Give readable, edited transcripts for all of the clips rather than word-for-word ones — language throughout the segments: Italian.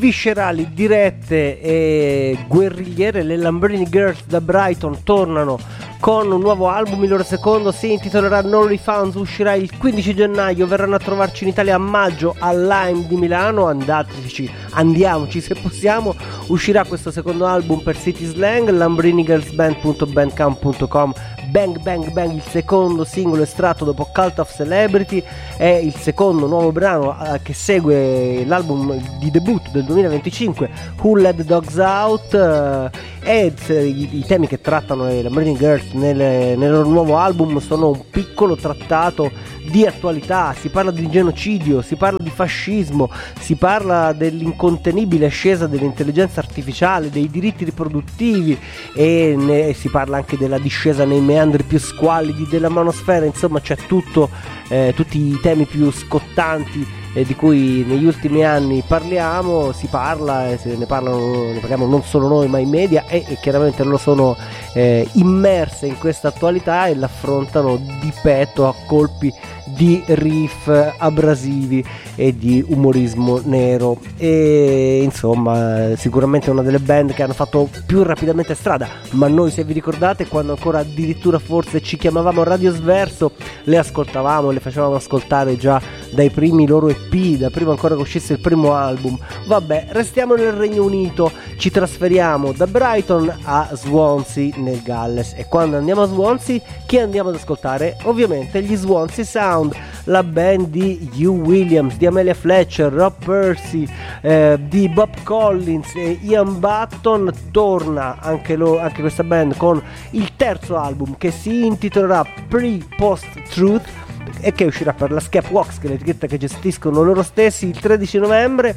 viscerali, dirette e guerrigliere. Le Lambrini Girls da Brighton tornano con un nuovo album, il loro secondo si intitolerà No Refunds, uscirà il 15 gennaio, verranno a trovarci in Italia a maggio al Lime di Milano, andiamoci se possiamo. Uscirà questo secondo album per City Slang, lambrinigirlsband.bandcamp.com. Bang Bang Bang, il secondo singolo estratto dopo Cult of Celebrity, è il secondo nuovo brano che segue l'album di debutto del 2025, Who Let the Dogs Out. E i temi che trattano le Lambrini Girls nel loro nuovo album sono un piccolo trattato di attualità. Si parla di genocidio, si parla di fascismo, si parla dell'incontenibile ascesa dell'intelligenza artificiale, dei diritti riproduttivi e si parla anche della discesa nei meandri più squallidi della manosfera. Insomma, c'è tutto, tutti i temi più scottanti di cui negli ultimi anni parliamo, si parla e ne parliamo non solo noi ma i media e chiaramente loro sono immerse in questa attualità e l'affrontano di petto a colpi di riff abrasivi e di umorismo nero. E insomma, sicuramente una delle band che hanno fatto più rapidamente strada, ma noi, se vi ricordate, quando ancora addirittura forse ci chiamavamo Radio Sverso, le ascoltavamo, le facevamo ascoltare già dai primi loro EP, da prima ancora che uscisse il primo album. Vabbè, restiamo nel Regno Unito, ci trasferiamo da Brighton a Swansea nel Galles, e quando andiamo a Swansea chi andiamo ad ascoltare? Ovviamente gli Swansea Sound, la band di Hugh Williams, di Amelia Fletcher, Rob Percy, di Bob Collins e Ian Button. Torna anche questa band con il terzo album che si intitolerà Pre-Post Truth e che uscirà per la Skepwax, che è l'etichetta che gestiscono loro stessi, il 13 novembre.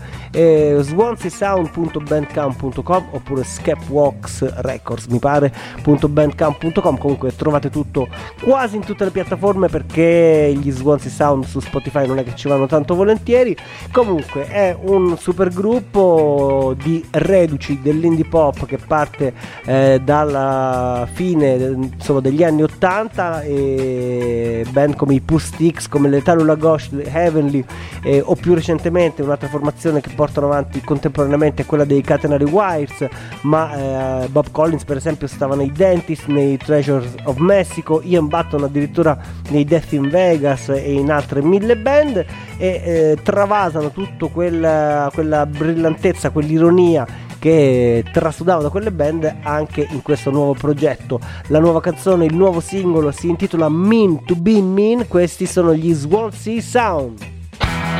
swanseasound.bandcamp.com oppure Skepwax Records mi pare .bandcamp.com. comunque trovate tutto quasi in tutte le piattaforme, perché gli Swansea Sound su Spotify non è che ci vanno tanto volentieri. Comunque è un super gruppo di reduci dell'indie pop che parte dalla fine insomma degli anni 80, e band come i Sticks, come le Talula Ghost, Heavenly, o più recentemente un'altra formazione che portano avanti contemporaneamente è quella dei Catenary Wires, ma Bob Collins per esempio stava nei Dentist, nei Treasures of Mexico, Ian Button addirittura nei Death in Vegas e in altre 1000 band, e travasano tutto quella brillantezza, quell'ironia che trasudava da quelle band anche in questo nuovo progetto. La nuova canzone, il nuovo singolo si intitola Mean to Be Mean. Questi sono gli Swansea Sound.